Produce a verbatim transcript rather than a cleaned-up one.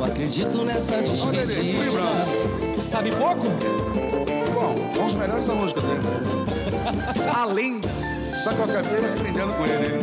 não acredito nessa despedida. Sabe pouco? Bom, são os melhores alunos que eu tenho. Além, só que eu acabei aprendendo com ele.